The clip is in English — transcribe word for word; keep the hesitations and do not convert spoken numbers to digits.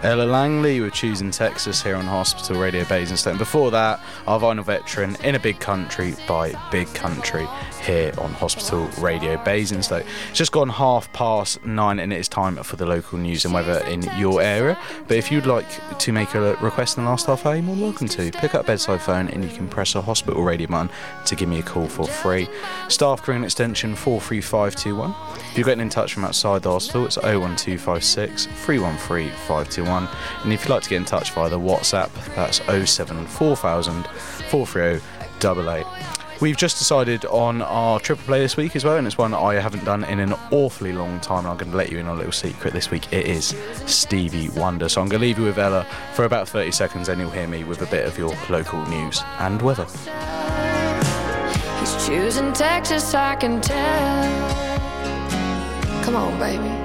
Ella Langley with Choosing Texas here on Hospital Radio Basingstoke. Before that, our vinyl veteran In a Big Country by Big Country here on Hospital Radio Basingstoke. It's just gone half past nine and it is time for the local news and weather in your area. But if you'd like to make a request in the last half hour, you're more than welcome to. Pick up bedside phone and you can press a Hospital Radio button to give me a call for free. Staff green extension four three five two one. If you're getting in touch from outside the hospital, it's oh one two five six, three one three, five two one. And if you'd like to get in touch via the WhatsApp, that's oh seven four thousand, four three oh eight eight. We've just decided on our triple play this week as well, and it's one I haven't done in an awfully long time, and I'm going to let you in on a little secret this week. It is Stevie Wonder. So I'm going to leave you with Ella for about thirty seconds, and you'll hear me with a bit of your local news and weather. He's choosing Texas, I can tell. Come on, baby.